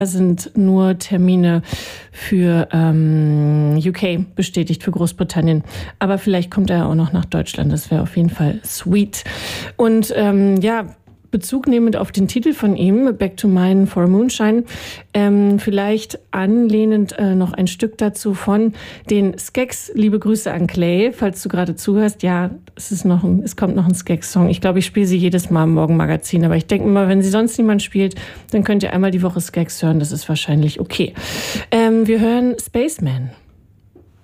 sind nur Termine für UK bestätigt, für Großbritannien. Aber vielleicht kommt er ja auch noch nach Deutschland. Das wäre auf jeden Fall sweet. Und Bezug nehmend auf den Titel von ihm, Back to Mine for a Moonshine, vielleicht anlehnend noch ein Stück dazu von den Skeks. Liebe Grüße an Clay, falls du gerade zuhörst. Ja, es kommt noch ein Skeks-Song. Ich glaube, ich spiele sie jedes Mal im Morgenmagazin, aber ich denke immer, wenn sie sonst niemand spielt, dann könnt ihr einmal die Woche Skeks hören. Das ist wahrscheinlich okay. Wir hören Spaceman.